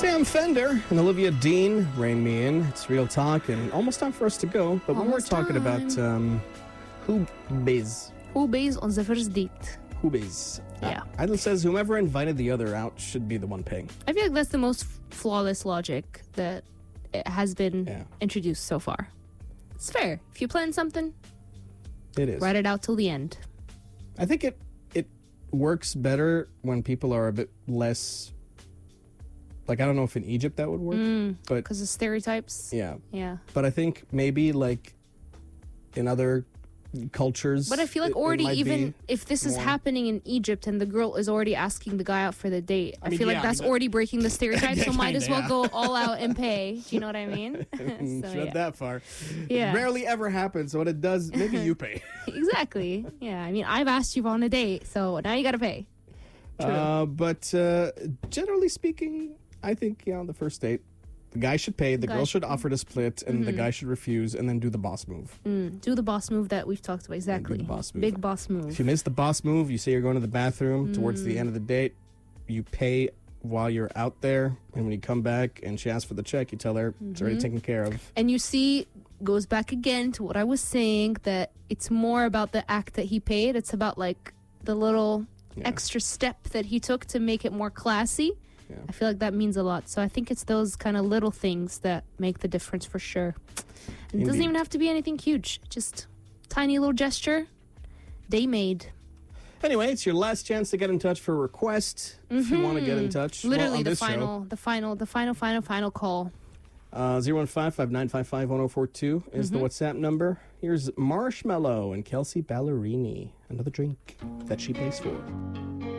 Sam Fender and Olivia Dean rein me in. It's Real Talk and almost time for us to go. But when we're talking about hubes. Hubes on the first date. Hubes. Yeah. Idol says whomever invited the other out should be the one paying. I feel like that's the most flawless logic that has been introduced so far. It's fair. If you plan something, it is. Write it out till the end. I think it works better when people are a bit less... Like, I don't know if in Egypt that would work, but... Because of stereotypes? Yeah. Yeah. But I think maybe, like, in other cultures... But I feel like already, even if this is happening in Egypt and the girl is already asking the guy out for the date, I feel like that's already breaking the stereotype, so might as well go all out and pay. Do you know what I mean? Shut that far. Yeah. It rarely ever happens, so when it does, maybe you pay. Exactly. Yeah, I mean, I've asked you on a date, so now you gotta pay. But generally speaking... I think, on the first date, the guy should pay, the girl should offer to split, and the guy should refuse, and then do the boss move. Do the boss move that we've talked about. Exactly. Do the boss move. Big boss move. If you miss the boss move, you say you're going to the bathroom towards the end of the date, you pay while you're out there, and when you come back and she asks for the check, you tell her it's already taken care of. And you see, goes back again to what I was saying, that it's more about the act that he paid. It's about, like, the little extra step that he took to make it more classy. Yeah. I feel like that means a lot. So I think it's those kind of little things that make the difference for sure. And it doesn't even have to be anything huge. Just tiny little gesture. Day made. Anyway, it's your last chance to get in touch for a request. If you want to get in touch. Literally the final call. 015-5955-1042 is the WhatsApp number. Here's Marshmello and Kelsey Ballerini. Another drink that she pays for.